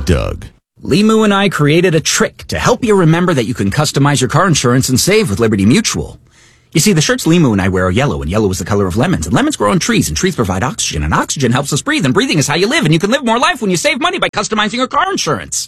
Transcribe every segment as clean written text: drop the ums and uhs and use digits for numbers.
Doug. Limu and I created a trick to help you remember that you can customize your car insurance and save with Liberty Mutual. You see, the shirts Limu and I wear are yellow, and yellow is the color of lemons. And lemons grow on trees, and trees provide oxygen, and oxygen helps us breathe, and breathing is how you live, and you can live more life when you save money by customizing your car insurance.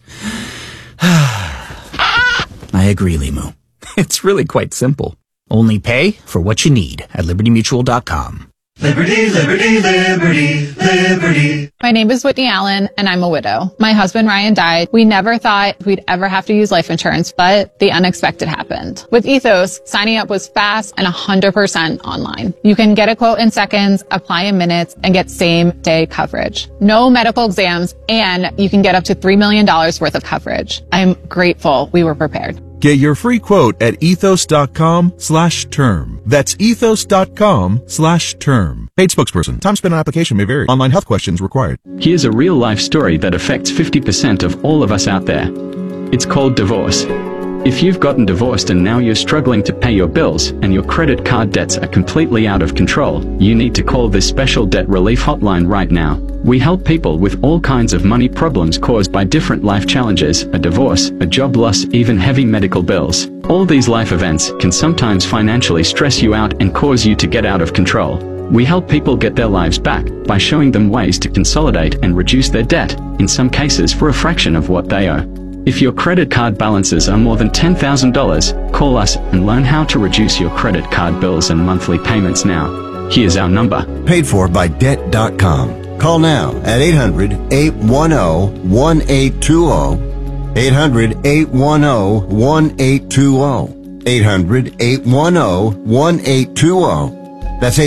I agree, Limu. It's really quite simple. Only pay for what you need at libertymutual.com. Liberty, liberty, liberty, liberty. My name is Whitney Allen, and I'm a widow. My husband, Ryan, died. We never thought we'd ever have to use life insurance, but the unexpected happened. With Ethos, signing up was fast and 100% online. You can get a quote in seconds, apply in minutes, and get same-day coverage. No medical exams, and you can get up to $3 million worth of coverage. I'm grateful we were prepared. Get your free quote at ethos.com/term. That's ethos.com/term. Paid spokesperson. Time spent on application may vary. Online health questions required. Here's a real-life story that affects 50% of all of us out there. It's called divorce. If you've gotten divorced and now you're struggling to pay your bills and your credit card debts are completely out of control, you need to call this special debt relief hotline right now. We help people with all kinds of money problems caused by different life challenges, a divorce, a job loss, even heavy medical bills. All these life events can sometimes financially stress you out and cause you to get out of control. We help people get their lives back by showing them ways to consolidate and reduce their debt, in some cases for a fraction of what they owe. If your credit card balances are more than $10,000, call us and learn how to reduce your credit card bills and monthly payments now. Here's our number. Paid for by Debt.com. Call now at 800-810-1820. 800-810-1820. 800-810-1820. That's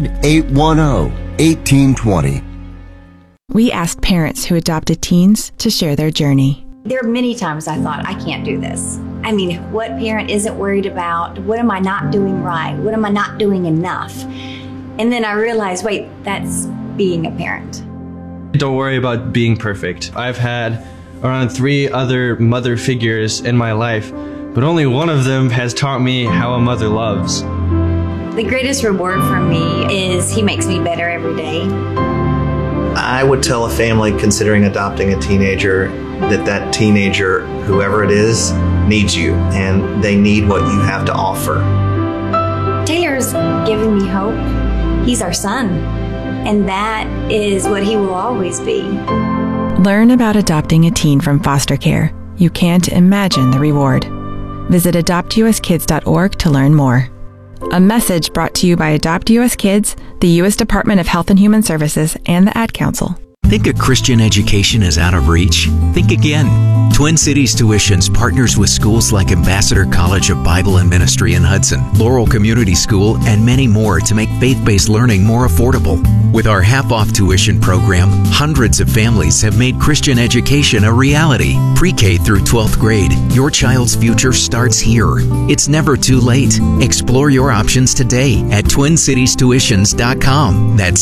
800-810-1820. We asked parents who adopted teens to share their journey. There are many times I thought, I can't do this. I mean, what parent isn't worried about? What am I not doing right? What am I not doing enough? And then I realized, wait, that's being a parent. Don't worry about being perfect. I've had around 3 other mother figures in my life, but only one of them has taught me how a mother loves. The greatest reward for me is he makes me better every day. I would tell a family considering adopting a teenager that teenager, whoever it is, needs you, and they need what you have to offer. Taylor's given me hope. He's our son, and that is what he will always be. Learn about adopting a teen from foster care. You can't imagine the reward. Visit adoptuskids.org to learn more. A message brought to you by Adopt US Kids, the U.S. Department of Health and Human Services, and the Ad Council. Think a Christian education is out of reach? Think again. Twin Cities Tuitions partners with schools like Ambassador College of Bible and Ministry in Hudson, Laurel Community School, and many more to make faith-based learning more affordable. With our half-off tuition program, hundreds of families have made Christian education a reality. Pre-K through 12th grade, your child's future starts here. It's never too late. Explore your options today at TwinCitiesTuitions.com. That's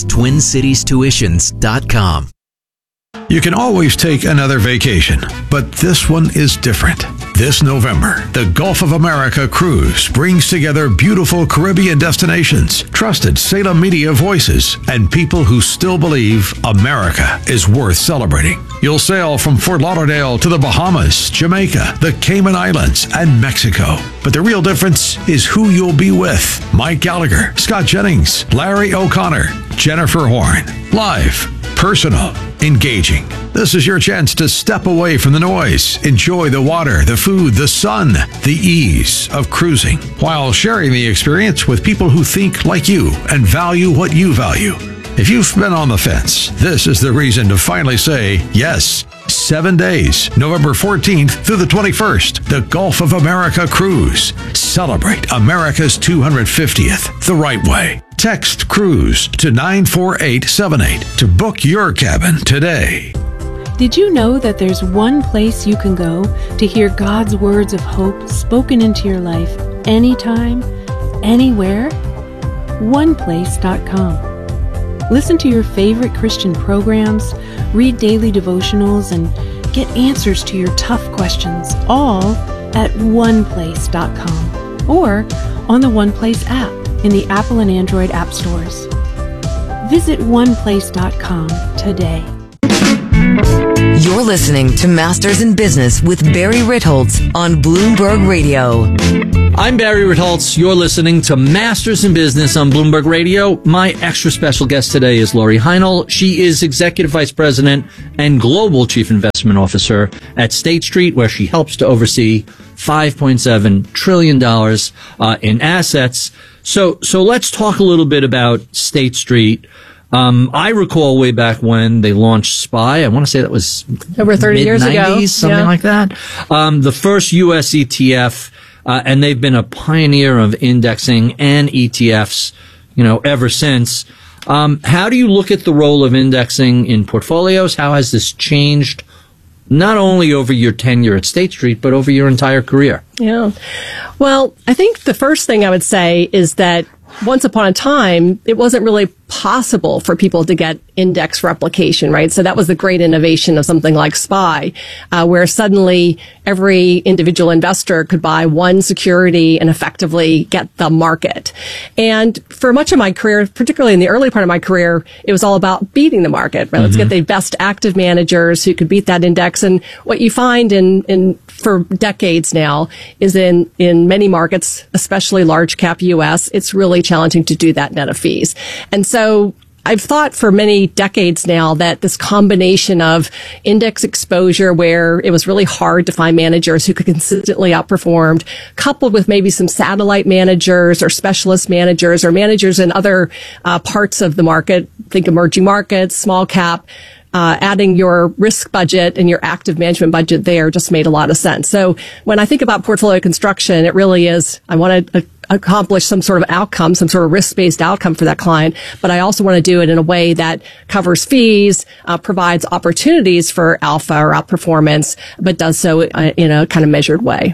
TwinCitiesTuitions.com. You can always take another vacation, but this one is different. This November, the Gulf of America Cruise brings together beautiful Caribbean destinations, trusted Salem media voices, and people who still believe America is worth celebrating. You'll sail from Fort Lauderdale to the Bahamas, Jamaica, the Cayman Islands, and Mexico. But the real difference is who you'll be with. Mike Gallagher, Scott Jennings, Larry O'Connor, Jennifer Horn. Live, personal, engaging. This is your chance to step away from the noise, enjoy the water, the food, the sun, the ease of cruising, while sharing the experience with people who think like you and value what you value. If you've been on the fence, this is the reason to finally say yes. 7 days, November 14th through the 21st, the Gulf of America Cruise. Celebrate America's 250th the right way. Text CRUISE to 94878 to book your cabin today. Did you know that there's one place you can go to hear God's words of hope spoken into your life anytime, anywhere? OnePlace.com. Listen to your favorite Christian programs, read daily devotionals, and get answers to your tough questions, all at OnePlace.com or on the OnePlace app in the Apple and Android app stores. Visit OnePlace.com today. You're listening to Masters in Business with Barry Ritholtz on Bloomberg Radio. I'm Barry Ritholtz. You're listening to Masters in Business on Bloomberg Radio. My extra special guest today is Lori Heinl. She is Executive Vice President and Global Chief Investment Officer at State Street, where she helps to oversee $5.7 trillion in assets. So let's talk a little bit about State Street. I recall way back when they launched SPY. I want to say that was over 30 years ago, something like that. The first U.S. ETF, and they've been a pioneer of indexing and ETFs, ever since. How do you look at the role of indexing in portfolios? How has this changed, not only over your tenure at State Street, but over your entire career? Yeah. Well, I think the first thing I would say is that once upon a time, it wasn't really possible for people to get index replication, right? So that was the great innovation of something like SPY, where suddenly every individual investor could buy one security and effectively get the market. And for much of my career, particularly in the early part of my career, it was all about beating the market, right? Let's get the best active managers who could beat that index. And what you find for decades now is in many markets, especially large cap US, it's really challenging to do that net of fees. And so I've thought for many decades now that this combination of index exposure, where it was really hard to find managers who could consistently outperform, coupled with maybe some satellite managers or specialist managers or managers in other parts of the market, think emerging markets, small cap, adding your risk budget and your active management budget there just made a lot of sense. So when I think about portfolio construction, it really is, I want to accomplish some sort of outcome, some sort of risk-based outcome for that client, but I also want to do it in a way that covers fees, provides opportunities for alpha or outperformance, but does so in a kind of measured way.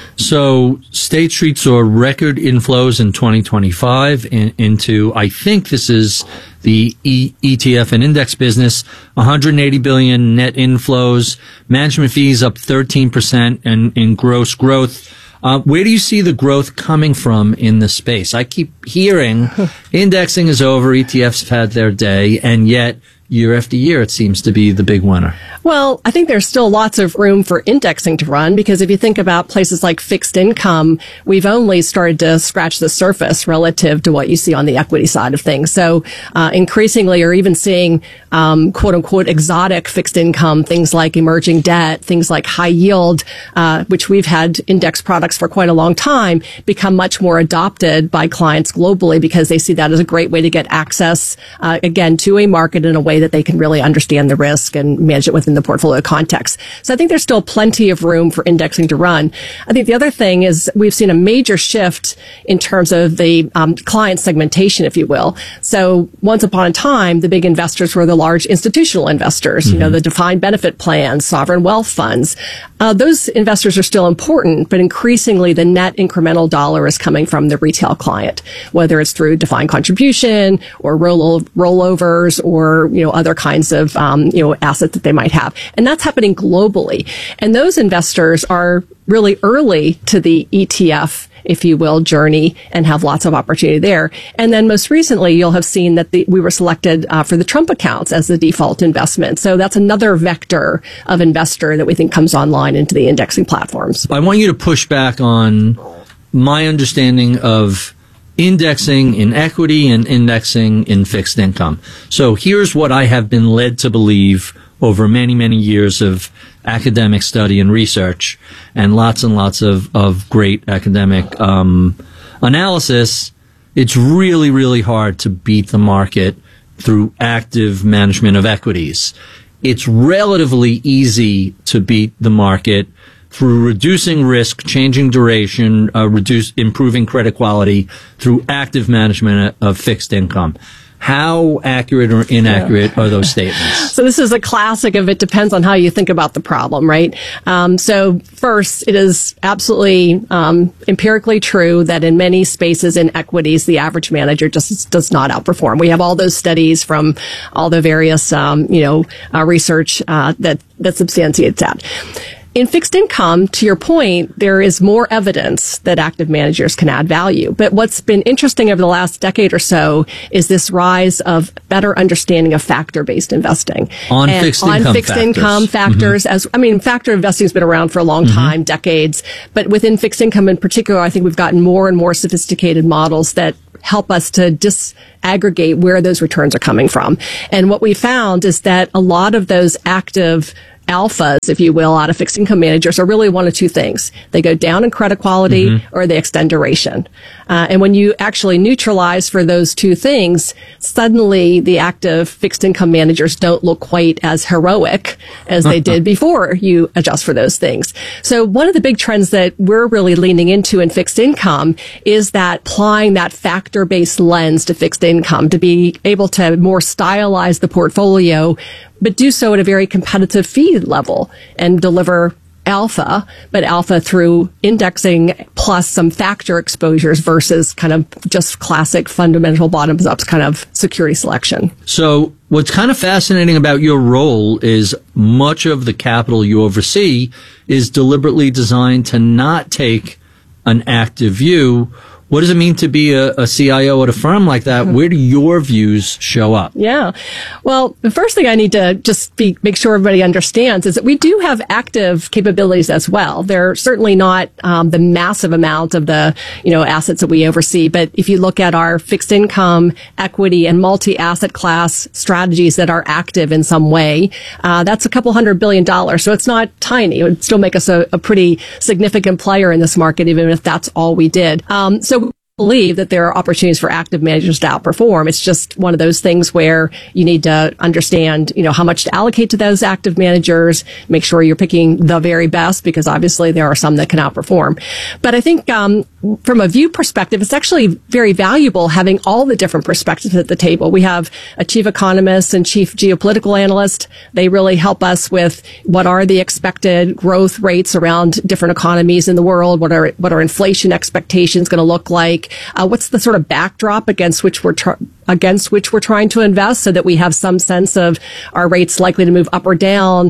So State Street saw record inflows in 2025 into, I think this is the ETF and index business, 180 billion net inflows, management fees up 13% and in gross growth. Where do you see the growth coming from in this space? I keep hearing indexing is over, ETFs have had their day, and yet year after year it seems to be the big winner. Well, I think there's still lots of room for indexing to run, because if you think about places like fixed income, we've only started to scratch the surface relative to what you see on the equity side of things. So increasingly, you're even seeing quote unquote exotic fixed income, things like emerging debt, things like high yield, which we've had index products for quite a long time, become much more adopted by clients globally, because they see that as a great way to get access, again, to a market in a way that they can really understand the risk and manage it within the portfolio context. So I think there's still plenty of room for indexing to run. I think the other thing is we've seen a major shift in terms of the client segmentation, if you will. So once upon a time, the big investors were the large institutional investors, the defined benefit plans, sovereign wealth funds. Those investors are still important, but increasingly the net incremental dollar is coming from the retail client, whether it's through defined contribution or rollovers or, other kinds of, assets that they might have. And that's happening globally. And those investors are really early to the ETF, if you will, journey, and have lots of opportunity there. And then most recently, you'll have seen that we were selected for the Trump accounts as the default investment. So that's another vector of investor that we think comes online into the indexing platforms. I want you to push back on my understanding of indexing in equity and indexing in fixed income. So here's what I have been led to believe over many, many years of academic study and research and lots of great academic analysis. It's really, really hard to beat the market through active management of equities. It's relatively easy to beat the market through reducing risk, changing duration, improving credit quality through active management of fixed income. How accurate or inaccurate are those statements? So this is a classic of it depends on how you think about the problem, right? So first, it is absolutely empirically true that in many spaces in equities, the average manager just does not outperform. We have all those studies from all the various research that substantiates that. In fixed income, to your point, there is more evidence that active managers can add value. But what's been interesting over the last decade or so is this rise of better understanding of factor-based investing. On fixed income factors. Factor investing has been around for a long time, decades. But within fixed income in particular, I think we've gotten more and more sophisticated models that help us to disaggregate where those returns are coming from. And what we found is that a lot of those active alphas, if you will, out of fixed income managers are really one of two things. They go down in credit quality or they extend duration. And when you actually neutralize for those two things, suddenly the active fixed income managers don't look quite as heroic as they did before you adjust for those things. So one of the big trends that we're really leaning into in fixed income is that applying that factor-based lens to fixed income to be able to more stylize the portfolio, but do so at a very competitive fee level and deliver alpha, but alpha through indexing plus some factor exposures versus kind of just classic fundamental bottoms up kind of security selection. So what's kind of fascinating about your role is much of the capital you oversee is deliberately designed to not take an active view. What does it mean to be a CIO at a firm like that? Where do your views show up? Yeah. Well, the first thing I need to just make sure everybody understands is that we do have active capabilities as well. They're certainly not the massive amount of the assets that we oversee. But if you look at our fixed income, equity, and multi-asset class strategies that are active in some way, that's a couple $100 billion. So it's not tiny. It would still make us a pretty significant player in this market, even if that's all we did. So believe that there are opportunities for active managers to outperform. It's just one of those things where you need to understand, how much to allocate to those active managers, make sure you're picking the very best, because obviously there are some that can outperform. But I think, from a view perspective, it's actually very valuable having all the different perspectives at the table. We have a chief economist and chief geopolitical analyst. They really help us with what are the expected growth rates around different economies in the world. What are inflation expectations going to look like? What's the sort of backdrop against which we're trying to invest, so that we have some sense of our rates likely to move up or down?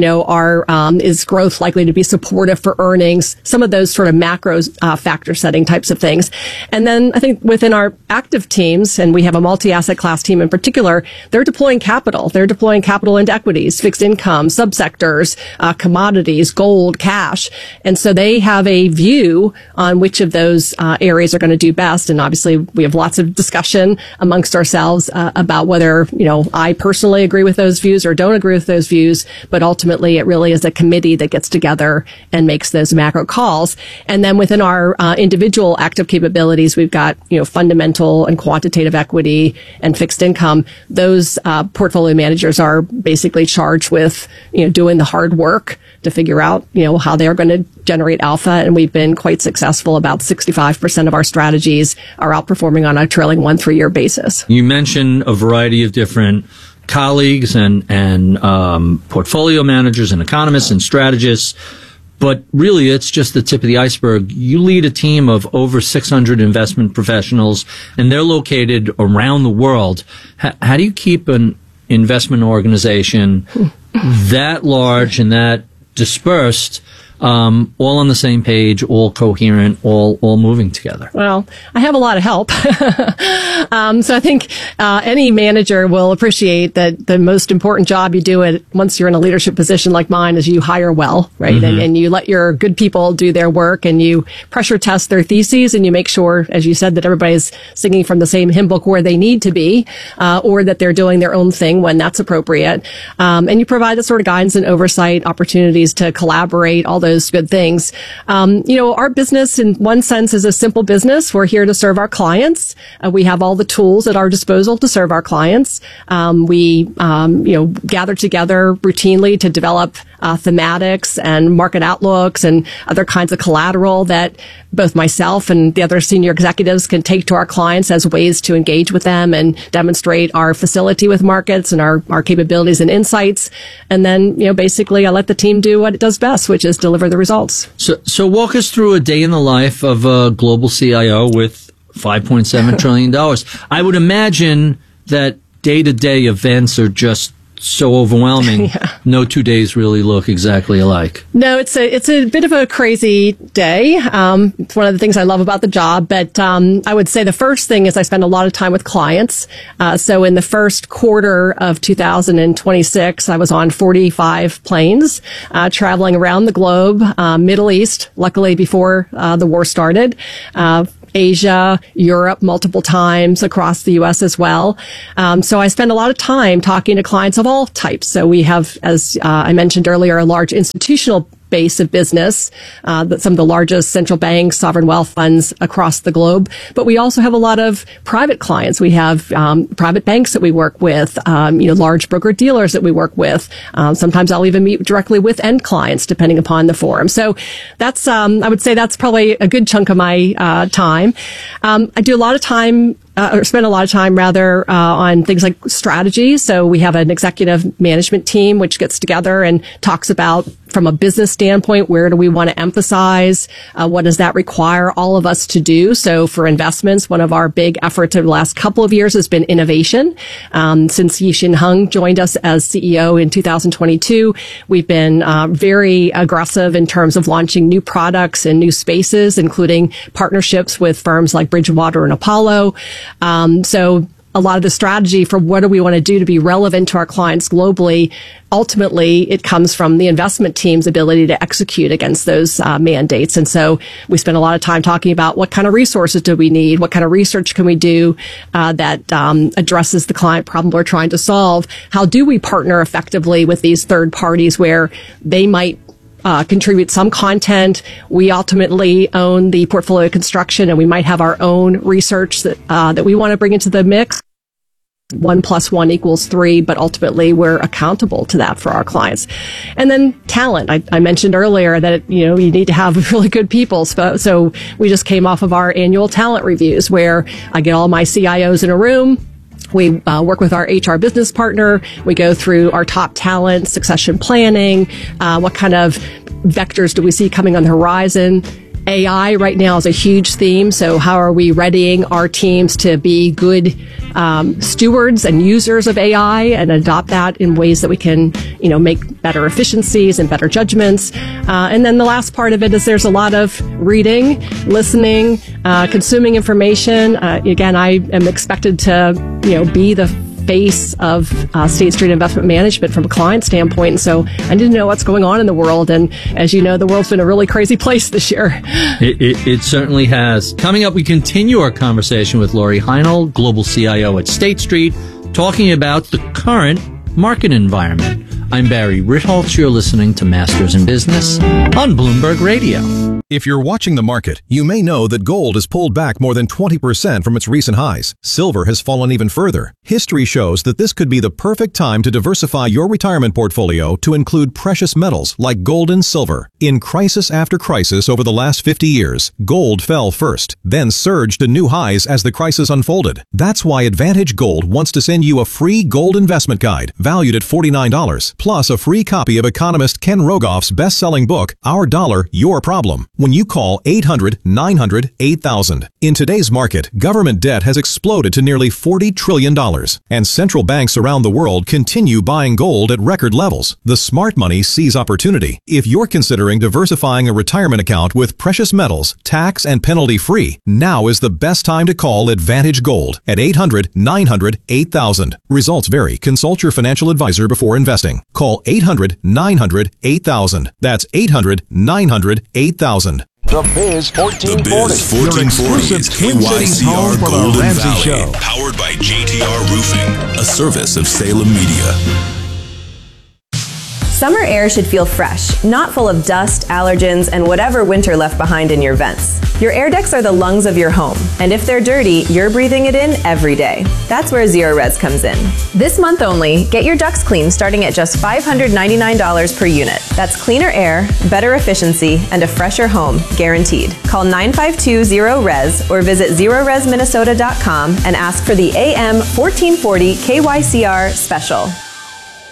Is growth likely to be supportive for earnings? Some of those sort of macro factor setting types of things. And then I think within our active teams, and we have a multi-asset class team in particular, they're deploying capital. They're deploying capital into equities, fixed income, subsectors, commodities, gold, cash. And so they have a view on which of those areas are going to do best. And obviously we have lots of discussion amongst ourselves about whether, I personally agree with those views or don't agree with those views. But ultimately it really is a committee that gets together and makes those macro calls. And then within our individual active capabilities, we've got, fundamental and quantitative equity and fixed income. Those portfolio managers are basically charged with, doing the hard work to figure out, how they are going to generate alpha. And we've been quite successful. About 65% of our strategies are outperforming on a trailing 1-3 year basis. You mentioned a variety of different colleagues and portfolio managers and economists and strategists, but really it's just the tip of the iceberg. You lead a team of over 600 investment professionals, and they're located around the world. How do you keep an investment organization that large and that dispersed, all on the same page, all coherent, all moving together? Well, I have a lot of help. So I think any manager will appreciate that the most important job you do once you're in a leadership position like mine is you hire well, right? And you let your good people do their work, and you pressure test their theses, and you make sure, as you said, that everybody's singing from the same hymn book where they need to be, or that they're doing their own thing when that's appropriate. And you provide the sort of guidance and oversight opportunities to collaborate, all those good things. Our business in one sense is a simple business. We're here to serve our clients. We have all the tools at our disposal to serve our clients. We gather together routinely to develop thematics and market outlooks and other kinds of collateral that both myself and the other senior executives can take to our clients as ways to engage with them and demonstrate our facility with markets and our capabilities and insights. And then, basically I let the team do what it does best, which is deliver the results. So walk us through a day in the life of a global CIO with $5.7 trillion. I would imagine that day-to-day events are just so overwhelming, no 2 days really look exactly alike. No, it's a bit of a crazy day. It's one of the things I love about the job, but I would say the first thing is I spend a lot of time with clients. So in the first quarter of 2026, I was on 45 planes, traveling around the globe, Middle East, luckily before the war started, Asia, Europe, multiple times across the U.S. as well. So I spend a lot of time talking to clients of all types. So we have, as I mentioned earlier, a large institutional base of business, some of the largest central banks, sovereign wealth funds across the globe. But we also have a lot of private clients. We have private banks that we work with, large broker dealers that we work with. Sometimes I'll even meet directly with end clients, depending upon the forum. So that's, I would say that's probably a good chunk of my time. I do a lot of time or spend a lot of time rather on things like strategy. So we have an executive management team which gets together and talks about, from a business standpoint, where do we want to emphasize? What does that require all of us to do? So for investments, one of our big efforts over the last couple of years has been innovation. Since Yixin Hung joined us as CEO in 2022, we've been very aggressive in terms of launching new products and new spaces, including partnerships with firms like Bridgewater and Apollo. So a lot of the strategy for what do we want to do to be relevant to our clients globally, ultimately it comes from the investment team's ability to execute against those mandates. And so we spend a lot of time talking about what kind of resources do we need, what kind of research can we do that addresses the client problem we're trying to solve. How do we partner effectively with these third parties where they might contribute some content. We ultimately own the portfolio construction, and we might have our own research that we want to bring into the mix. 1 + 1 = 3, but ultimately we're accountable to that for our clients. And then talent. I mentioned earlier that, you need to have really good people. So we just came off of our annual talent reviews where I get all my CIOs in a room. We work with our HR business partner. We go through our top talent, succession planning, what kind of vectors do we see coming on the horizon. AI right now is a huge theme. So how are we readying our teams to be good stewards and users of AI and adopt that in ways that we can, make better efficiencies and better judgments. And then the last part of it is there's a lot of reading, listening, consuming information. Again, I am expected to, be the face of State Street Investment Management from a client standpoint. And so I need to know what's going on in the world. And as you know, the world's been a really crazy place this year. It certainly has. Coming up, we continue our conversation with Lori Heinl, Global CIO at State Street, talking about the current market environment. I'm Barry Ritholtz. You're listening to Masters in Business on Bloomberg Radio. If you're watching the market, you may know that gold has pulled back more than 20% from its recent highs. Silver has fallen even further. History shows that this could be the perfect time to diversify your retirement portfolio to include precious metals like gold and silver. In crisis after crisis over the last 50 years, gold fell first, then surged to new highs as the crisis unfolded. That's why Advantage Gold wants to send you a free gold investment guide valued at $49, plus a free copy of economist Ken Rogoff's best-selling book, Our Dollar, Your Problem, when you call 800-900-8000. In today's market, government debt has exploded to nearly $40 trillion, and central banks around the world continue buying gold at record levels. The smart money sees opportunity. If you're considering diversifying a retirement account with precious metals, tax and penalty-free, now is the best time to call Advantage Gold at 800-900-8000. Results vary. Consult your financial advisor before investing. Call 800-900-8000. That's 800-900-8000. The Biz 1440. The Biz 1440 is KYCR Golden Valley. Show. Powered by JTR Roofing, a service of Salem Media. Summer air should feel fresh, not full of dust, allergens, and whatever winter left behind in your vents. Your air decks are the lungs of your home, and if they're dirty, you're breathing it in every day. That's where Zerorez comes in. This month only, get your ducts cleaned starting at just $599 per unit. That's cleaner air, better efficiency, and a fresher home, guaranteed. Call 952-0RES or visit ZerorezMinnesota.com and ask for the AM 1440 KYCR special.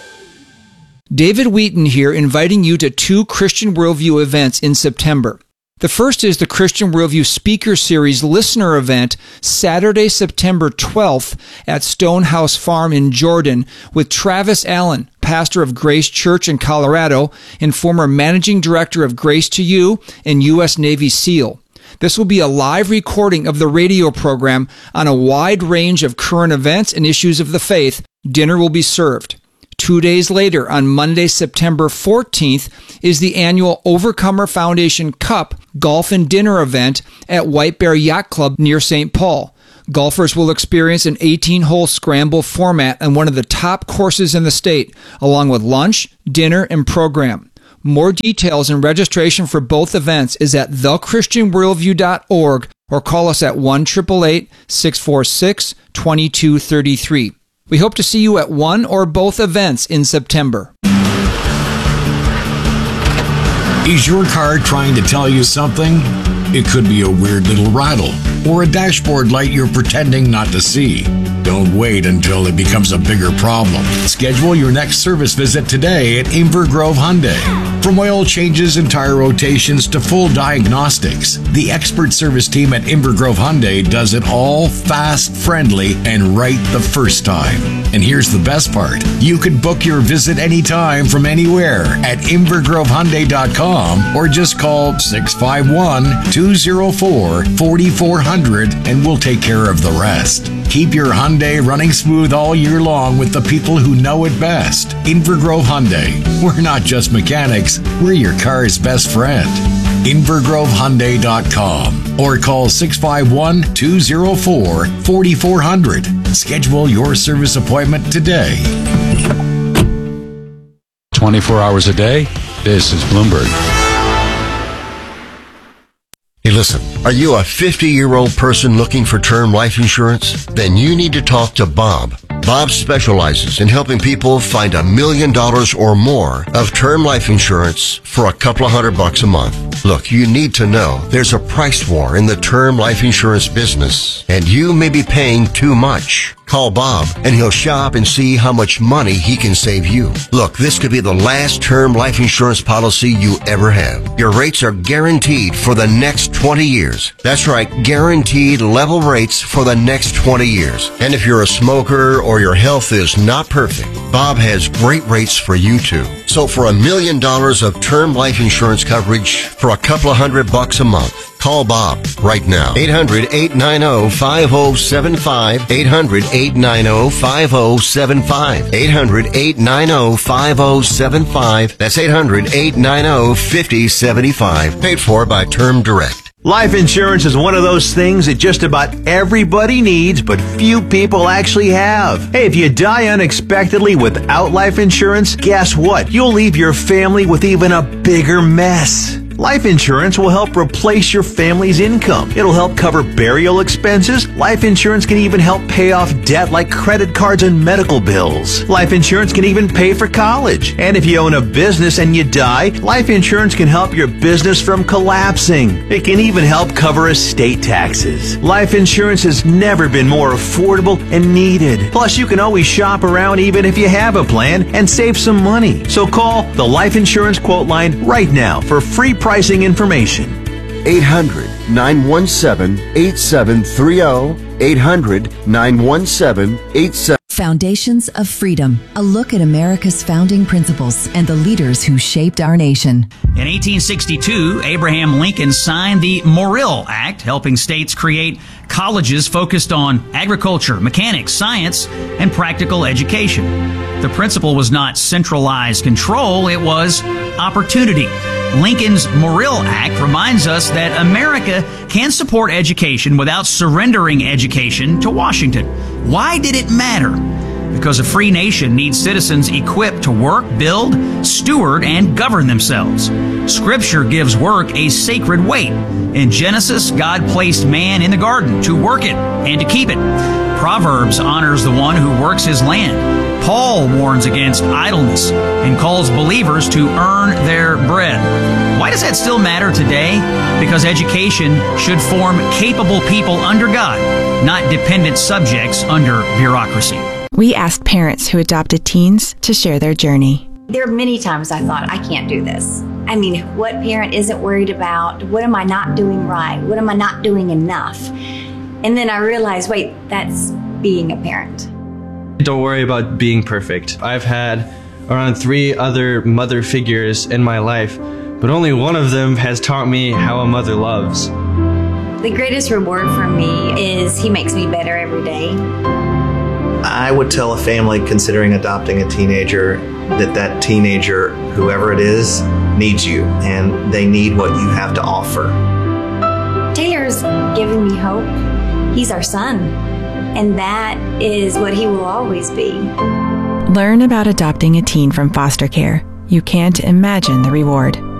David Wheaton here, inviting you to 2 Christian Worldview events in September. The first is the Christian Worldview Speaker Series Listener Event, Saturday, September 12th at Stonehouse Farm in Jordan with Travis Allen, pastor of Grace Church in Colorado and former managing director of Grace to You and U.S. Navy SEAL. This will be a live recording of the radio program on a wide range of current events and issues of the faith. Dinner will be served. 2 days later, on Monday, September 14th, is the annual Overcomer Foundation Cup Golf and Dinner event at White Bear Yacht Club near St. Paul. Golfers will experience an 18-hole scramble format on one of the top courses in the state, along with lunch, dinner, and program. More details and registration for both events is at thechristianworldview.org or call us at 1-888-646-2233. We hope to see you at one or both events in September. Is your car trying to tell you something? It could be a weird little rattle or a dashboard light you're pretending not to see. Don't wait until it becomes a bigger problem. Schedule your next service visit today at Inver Grove Hyundai. From oil changes and tire rotations to full diagnostics, the expert service team at Inver Grove Hyundai does it all fast, friendly, and right the first time. And here's the best part. You can book your visit anytime from anywhere at invergrovehyundai.com or just call 651-204-4400 and we'll take care of the rest. Keep your Hyundai running smooth all year long with the people who know it best. Inver Grove Hyundai. We're not just mechanics, we're your car's best friend. invergrovehyundai.com or call 651-204-4400. Schedule your service appointment today. 24 hours a day, this is Bloomberg. Hey, listen, are you a 50-year-old person looking for term life insurance? Then you need to talk to Bob. Bob specializes in helping people find $1 million or more of term life insurance for a couple of $100 a month. Look, you need to know there's a price war in the term life insurance business, and you may be paying too much. Call Bob, and he'll shop and see how much money he can save you. Look, this could be the last term life insurance policy you ever have. Your rates are guaranteed for the next 20 years. That's right, guaranteed level rates for the next 20 years. And if you're a smoker or your health is not perfect, Bob has great rates for you too. So for $1 million of term life insurance coverage for a couple of $100 a month, call Bob right now. 800-890-5075. 800-890-5075. 800-890-5075. That's 800-890-5075. Paid for by Term Direct. Life insurance is one of those things that just about everybody needs, but few people actually have. Hey, if you die unexpectedly without life insurance, guess what? You'll leave your family with even a bigger mess. Life insurance will help replace your family's income. It'll help cover burial expenses. Life insurance can even help pay off debt like credit cards and medical bills. Life insurance can even pay for college. And if you own a business and you die, life insurance can help your business from collapsing. It can even help cover estate taxes. Life insurance has never been more affordable and needed. Plus, you can always shop around even if you have a plan and save some money. So call the Life Insurance Quote Line right now for free pricing information. 800-917-8730. 800-917-8730. Foundations of Freedom, a look at America's founding principles and the leaders who shaped our nation. In 1862, Abraham Lincoln signed the Morrill Act, helping states create colleges focused on agriculture, mechanics, science, and practical education. The principle was not centralized control, it was opportunity. Lincoln's Morrill Act reminds us that America can support education without surrendering education to Washington. Why did it matter? Because a free nation needs citizens equipped to work, build, steward, and govern themselves. Scripture gives work a sacred weight. In Genesis, God placed man in the garden to work it and to keep it. Proverbs honors the one who works his land. Paul warns against idleness and calls believers to earn their bread. Why does that still matter today? Because education should form capable people under God, not dependent subjects under bureaucracy. We asked parents who adopted teens to share their journey. There are many times I thought, I can't do this. I mean, what parent isn't worried about, what am I not doing right? What am I not doing enough? And then I realized, wait, that's being a parent. Don't worry about being perfect. I've had around 3 other mother figures in my life, but only one of them has taught me how a mother loves. The greatest reward for me is he makes me better every day. I would tell a family considering adopting a teenager that teenager, whoever it is, needs you, and they need what you have to offer. Taylor's giving me hope. He's our son, and that is what he will always be. Learn about adopting a teen from foster care. You can't imagine the reward.